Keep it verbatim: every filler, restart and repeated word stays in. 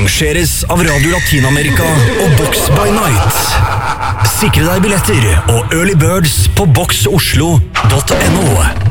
arrangeres av Radio Latinamerika og Box by Night. Sikre deg billetter og early birds på box oslo punktum no.